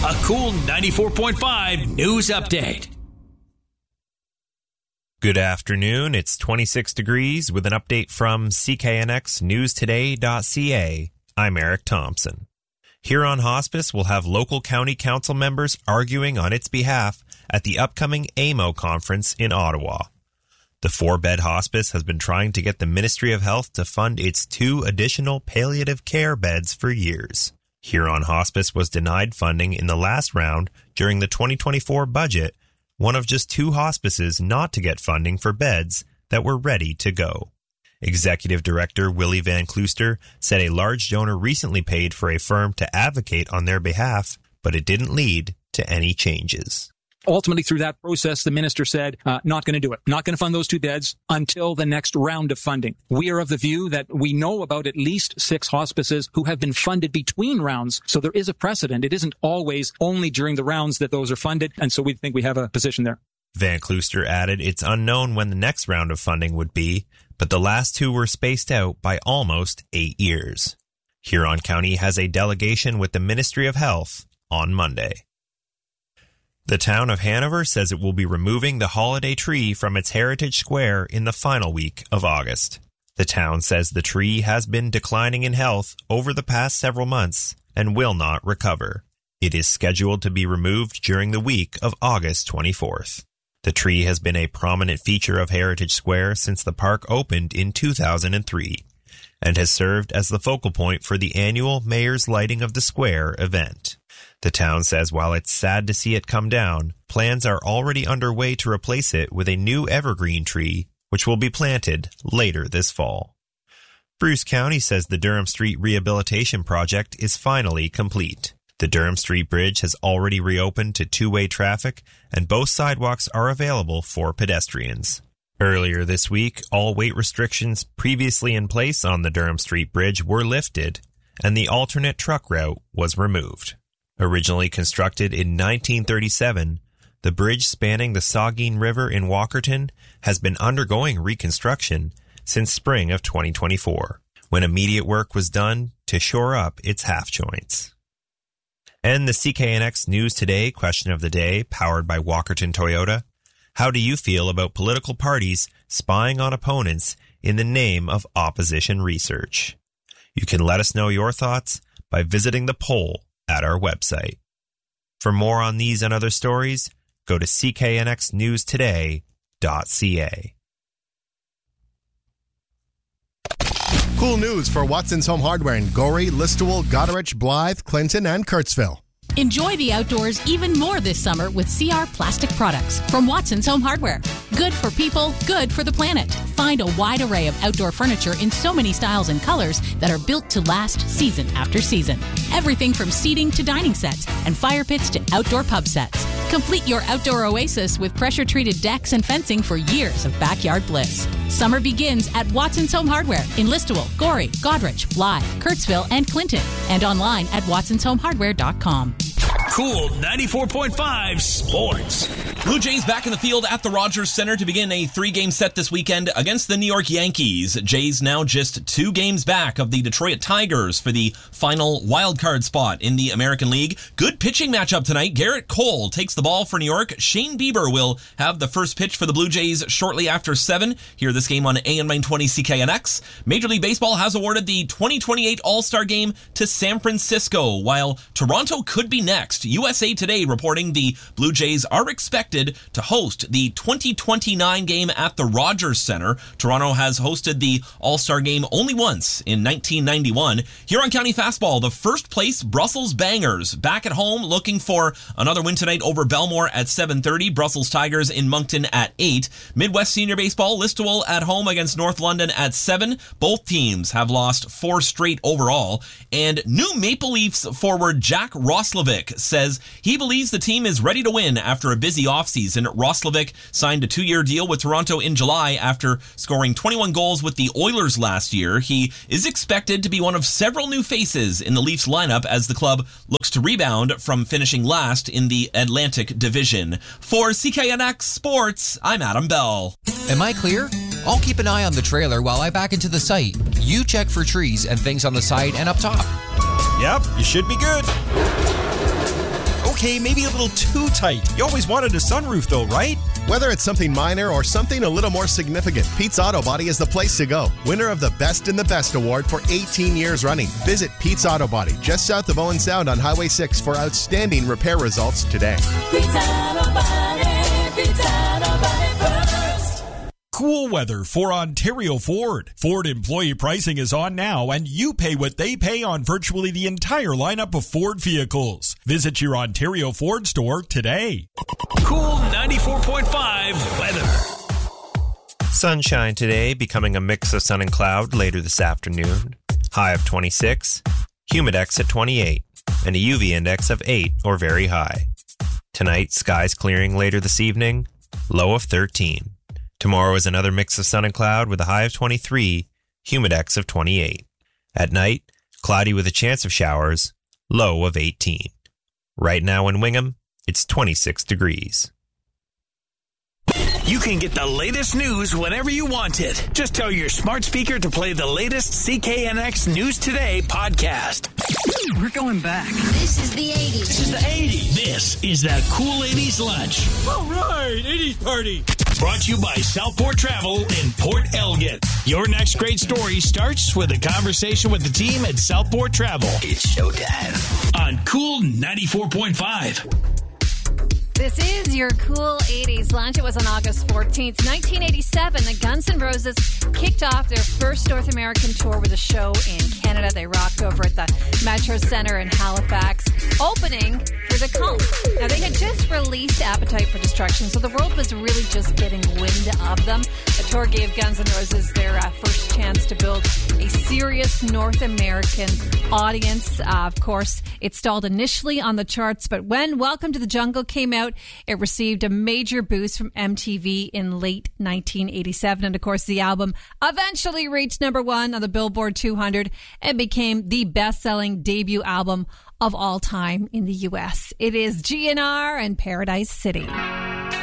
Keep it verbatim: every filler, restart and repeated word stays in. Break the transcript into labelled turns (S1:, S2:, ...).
S1: A Cool ninety-four point five news update.
S2: Good afternoon. It's twenty-six degrees with an update from C K N X news today dot C A. I'm Eric Thompson. Huron Hospice will have local county council members arguing on its behalf at the upcoming A M O conference in Ottawa. The four-bed hospice has been trying to get the Ministry of Health to fund its two additional palliative care beds for years. Huron Hospice was denied funding in the last round during the twenty twenty-four budget, one of just two hospices not to get funding for beds that were ready to go. Executive Director Willie Van Klooster said a large donor recently paid for a firm to advocate on their behalf, but it didn't lead to any changes.
S3: Ultimately, through that process, the minister said, uh, not going to do it, not going to fund those two beds until the next round of funding. We are of the view that we know about at least six hospices who have been funded between rounds. So there is a precedent. It isn't always only during the rounds that those are funded. And so we think we have a position there.
S2: Van Klooster added it's unknown when the next round of funding would be, but the last two were spaced out by almost eight years. Huron County has a delegation with the Ministry of Health on Monday. The town of Hanover says it will be removing the holiday tree from its Heritage Square in the final week of August. The town says the tree has been declining in health over the past several months and will not recover. It is scheduled to be removed during the week of August twenty-fourth. The tree has been a prominent feature of Heritage Square since the park opened in two thousand three and has served as the focal point for the annual Mayor's Lighting of the Square event. The town says while it's sad to see it come down, plans are already underway to replace it with a new evergreen tree, which will be planted later this fall. Bruce County says the Durham Street Rehabilitation Project is finally complete. The Durham Street Bridge has already reopened to two-way traffic, and both sidewalks are available for pedestrians. Earlier this week, all weight restrictions previously in place on the Durham Street Bridge were lifted, and the alternate truck route was removed. Originally constructed in nineteen thirty-seven, the bridge spanning the Saugeen River in Walkerton has been undergoing reconstruction since spring of twenty twenty-four, when immediate work was done to shore up its half joints. And the C K N X News Today question of the day, powered by Walkerton Toyota. How do you feel about political parties spying on opponents in the name of opposition research? You can let us know your thoughts by visiting the poll at our website. For more on these and other stories, go to C K N X news today dot C A.
S4: Cool news for Watson's Home Hardware in Gorey, Listowel, Goderich, Blythe, Clinton, and Kurtzville.
S5: Enjoy the outdoors even more this summer with C R Plastic Products from Watson's Home Hardware. Good for people, good for the planet. Find a wide array of outdoor furniture in so many styles and colors that are built to last season after season. Everything from seating to dining sets and fire pits to outdoor pub sets. Complete your outdoor oasis with pressure-treated decks and fencing for years of backyard bliss. Summer begins at Watson's Home Hardware in Listowel, Gorey, Goderich, Blythe, Kurtzville, and Clinton, and online at watsons home hardware dot com.
S1: Cool ninety-four point five Sports.
S6: Blue Jays back in the field at the Rogers Center to begin a three-game set this weekend against the New York Yankees. Jays now just two games back of the Detroit Tigers for the final wildcard spot in the American League. Good pitching matchup tonight. Garrett Cole takes the ball for New York. Shane Bieber will have the first pitch for the Blue Jays shortly after seven. Hear this game on A M nine twenty C K N X. Major League Baseball has awarded the twenty twenty-eight All-Star Game to San Francisco, while Toronto could be next. U S A Today reporting the Blue Jays are expected to host the twenty twenty-nine game at the Rogers Center. Toronto has hosted the All-Star Game only once in nineteen ninety-one. Huron County Fastball, the first place Brussels Bangers back at home looking for another win tonight over Belmore at seven thirty. Brussels Tigers in Moncton at eight. Midwest Senior Baseball, Listowel at home against North London at seven. Both teams have lost four straight overall. And new Maple Leafs forward Jack Roslovic says he believes the team is ready to win after a busy offseason. Roslovic signed a two-year deal with Toronto in July after scoring twenty-one goals with the Oilers last year. He is expected to be one of several new faces in the Leafs lineup as the club looks to rebound from finishing last in the Atlantic Division. For C K N X Sports, I'm Adam Bell.
S7: Am I clear? I'll keep an eye on the trailer while I back into the site. You check for trees and things on the side and up top.
S2: Yep, you should be good.
S8: Okay, maybe a little too tight. You always wanted a sunroof though, right?
S4: Whether it's something minor or something a little more significant, Pete's Auto Body is the place to go. Winner of the Best in the Best award for eighteen years running. Visit Pete's Auto Body just south of Owen Sound on Highway six for outstanding repair results today.
S9: Pete's Auto Body, Pete's Auto Body first.
S10: Cool weather for Ontario Ford. Ford employee pricing is on now, and you pay what they pay on virtually the entire lineup of Ford vehicles. Visit your Ontario Ford store today.
S1: Cool ninety-four point five weather.
S2: Sunshine today, becoming a mix of sun and cloud later this afternoon. High of twenty-six, humidex at twenty-eight, and a U V index of eight or very high. Tonight, skies clearing later this evening, low of thirteen. Tomorrow is another mix of sun and cloud with a high of twenty-three, humidex of twenty-eight. At night, cloudy with a chance of showers, low of eighteen. Right now in Wingham, it's twenty-six degrees.
S1: You can get the latest news whenever you want it. Just tell your smart speaker to play the latest C K N X News Today podcast.
S11: We're going back.
S9: This is the eighties.
S1: This is the eighties. This is that cool eighties lunch.
S11: All right, eighties party.
S1: Brought to you by Southport Travel in Port Elgin. Your next great story starts with a conversation with the team at Southport Travel.
S11: It's showtime.
S1: On Cool ninety-four point five.
S12: This is your cool eighties lunch. It was on August fourteenth, nineteen eighty-seven. The Guns N' Roses kicked off their first North American tour with a show in Canada. They rocked over at the Metro Center in Halifax, opening for The Cult. Now, they had just released Appetite for Destruction, so the world was really just getting wind of them. The tour gave Guns N' Roses their uh, first chance to build a serious North American audience. Uh, of course, it stalled initially on the charts, but when Welcome to the Jungle came out, it received a major boost from M T V in late nineteen eighty-seven. And of course, the album eventually reached number one on the Billboard two hundred and became the best-selling debut album of all time in the U S. It is G N R and Paradise City.